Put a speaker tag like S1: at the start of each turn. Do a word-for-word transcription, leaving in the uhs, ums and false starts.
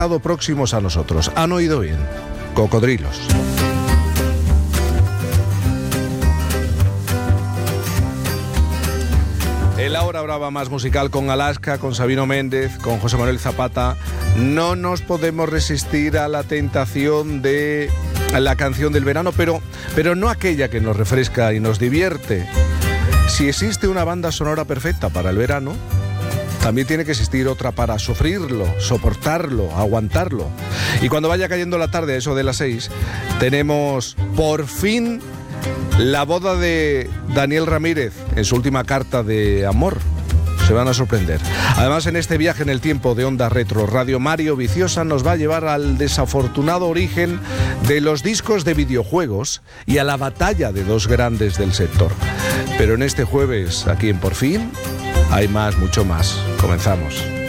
S1: próximos a nosotros. ¿Han oído bien? Cocodrilos. El Ahora Brava más musical con Alaska, con Sabino Méndez, con José Manuel Zapata. No nos podemos resistir a la tentación de la canción del verano, pero, pero no aquella que nos refresca y nos divierte. Si existe una banda sonora perfecta para el verano, también tiene que existir otra para sufrirlo, soportarlo, aguantarlo. Y cuando vaya cayendo la tarde, a eso de las seis, tenemos por fin la boda de Daniel Ramírez en su última carta de amor. Se van a sorprender. Además, en este viaje en el tiempo de Onda Retro Radio, Mario Viciosa nos va a llevar al desafortunado origen de los discos de videojuegos y a la batalla de dos grandes del sector. Pero en este jueves, aquí en Por Fin, hay más, mucho más. Comenzamos.